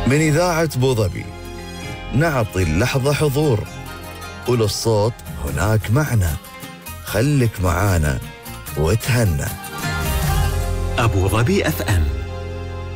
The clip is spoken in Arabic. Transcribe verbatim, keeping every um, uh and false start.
من إذاعة أبوظبي نعطي اللحظة حضور، وللصوت هناك معنى. خلك معانا وتهنى. أبوظبي أف أم.